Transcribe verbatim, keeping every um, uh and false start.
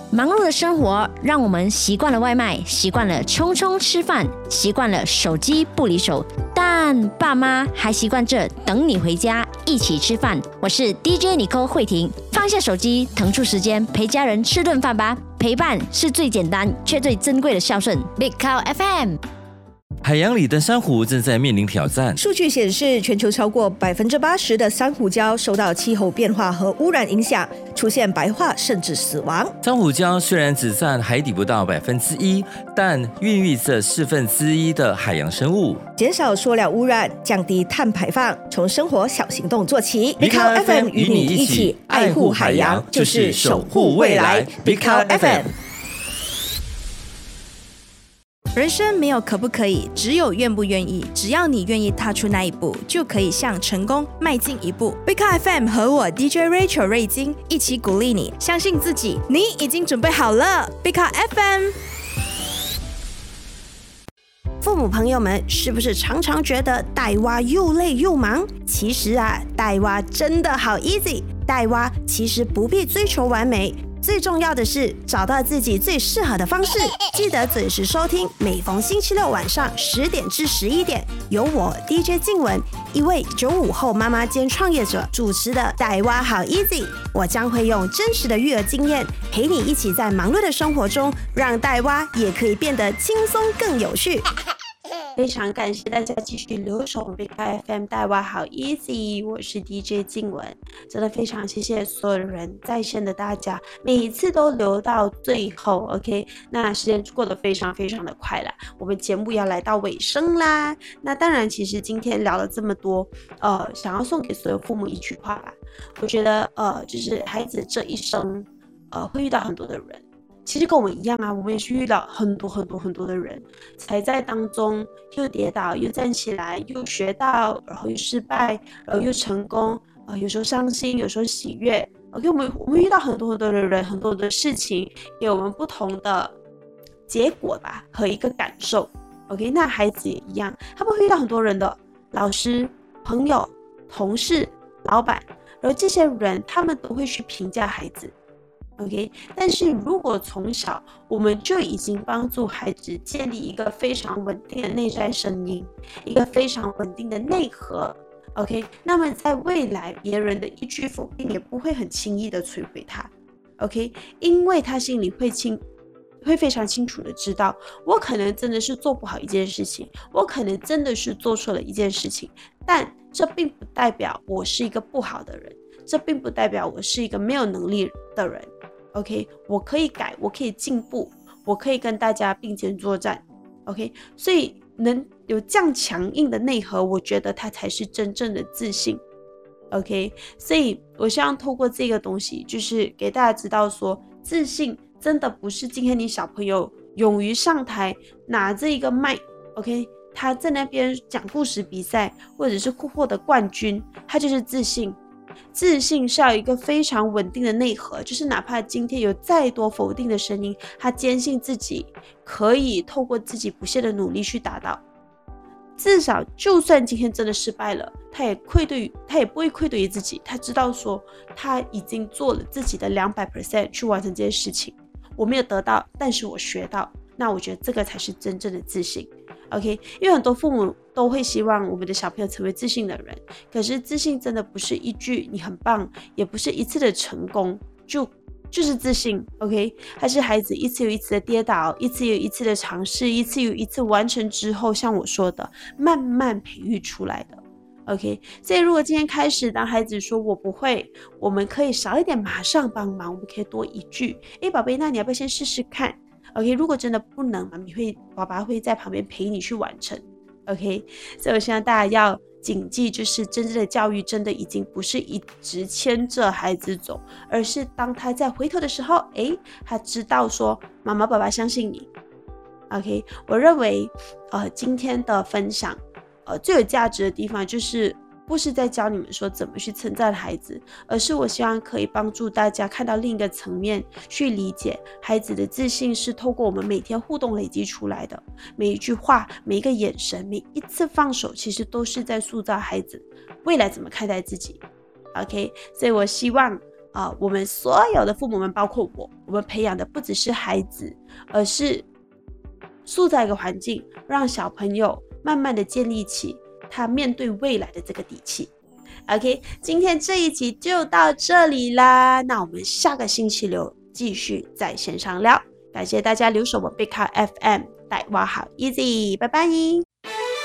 忙碌的生活让我们习惯了外卖，习惯了匆匆吃饭，习惯了手机不离手，但爸妈还习惯着等你回家一起吃饭。我是 D J Nicole 慧婷，放下手机，腾出时间陪家人吃顿饭吧。陪伴是最简单却最珍贵的孝顺。Big Cow F M。 海洋里的珊瑚正在面临挑战。 数据显示，全球超过百分之八十的珊瑚礁受到气候变化和污染影响，出现白化甚至死亡。 珊瑚礁虽然只占海底不到百分之一，但孕育着四分之一的海洋生物。 减少塑料污染，降低碳排放，从生活小行动做起。 Big Cow F M 与你一起爱护海洋，就是守护未来。Big Cow F M。 人生没有可不可以，只有愿不愿意。只要你愿意踏出那一步，就可以向成功迈进一步。Big Cow F M 和我 D J Rachel 瑞金一起鼓励你，相信自己，你已经准备好了。Big Cow F M。父母朋友们，是不是常常觉得带娃又累又忙？其实啊，带娃真的好 easy。带娃其实不必追求完美。最重要的是找到自己最适合的方式，记得准时收听，每逢星期六晚上十点至十一点，由我 D J 静雯，一位九五后妈妈兼创业者主持的带娃好 easy。我将会用真实的育儿经验，陪你一起在忙碌的生活中，让带娃也可以变得轻松更有趣。非常感谢大家继续留守 Big Cow F M 带娃好 easy， 我是 D J 静雯，真的非常谢谢所有的人在线的大家，每一次都留到最后 OK， 那时间过得非常非常的快啦，我们节目要来到尾声啦。那当然其实今天聊了这么多，呃，想要送给所有父母一句话吧，我觉得呃，就是孩子这一生呃会遇到很多的人，其实跟我们一样啊，我们也是遇到很多很多很多的人，才在当中又跌倒又站起来，又学到，然后又失败，然后又成功，呃，有时候伤心，有时候喜悦。OK， 我们我们遇到很多很多的人，很多的事情，给我们不同的结果吧和一个感受。OK， 那孩子也一样，他们会遇到很多人的老师、朋友、同事、老板，然后这些人他们都会去评价孩子。OK， 但是如果从小我们就已经帮助孩子建立一个非常稳定的内在声音，一个非常稳定的内核 OK， 那么在未来别人的一句否定也不会很轻易的摧毁他 OK， 因为他心里会清会非常清楚的知道，我可能真的是做不好一件事情，我可能真的是做错了一件事情，但这并不代表我是一个不好的人，这并不代表我是一个没有能力的人OK， 我可以改，我可以进步，我可以跟大家并肩作战 OK， 所以能有这样强硬的内核，我觉得它才是真正的自信 OK， 所以我希望透过这个东西，就是给大家知道说，自信真的不是今天你小朋友勇于上台拿着一个麦 OK， 他在那边讲故事比赛或者是获得冠军，他就是自信。自信是要有一个非常稳定的内核，就是哪怕今天有再多否定的声音，他坚信自己可以透过自己不懈的努力去达到，至少就算今天真的失败了，他也愧对他也不会愧对于自己，他知道说他已经做了自己的 百分之两百 去完成这件事情，我没有得到，但是我学到，那我觉得这个才是真正的自信 OK， 因为很多父母都会希望我们的小朋友成为自信的人，可是自信真的不是一句你很棒，也不是一次的成功就就是自信 OK， 还是孩子一次又一次的跌倒，一次又一次的尝试，一次又一次完成之后，像我说的慢慢培育出来的 OK， 所以如果今天开始当孩子说我不会，我们可以少一点马上帮忙，我们可以多一句，诶宝贝，那你要不要先试试看 OK， 如果真的不能，妈咪会爸爸会在旁边陪你去完成 OK， 所以我希望大家要谨记，就是真正的教育真的已经不是一直牵着孩子走，而是当他在回头的时候，诶他知道说妈妈爸爸相信你 OK， 我认为呃今天的分享呃最有价值的地方就是不是在教你们说怎么去称赞孩子，而是我希望可以帮助大家看到另一个层面，去理解孩子的自信是透过我们每天互动累积出来的，每一句话，每一个眼神，每一次放手，其实都是在塑造孩子未来怎么看待自己 OK， 所以我希望啊、呃，我们所有的父母们，包括我，我们培养的不只是孩子，而是塑造一个环境，让小朋友慢慢的建立起他面对未来的这个底气。OK， 今天这一集就到这里啦，那我们下个星期六继续在线上聊。感谢大家留守我贝卡 F M， 带娃好 easy， 拜拜。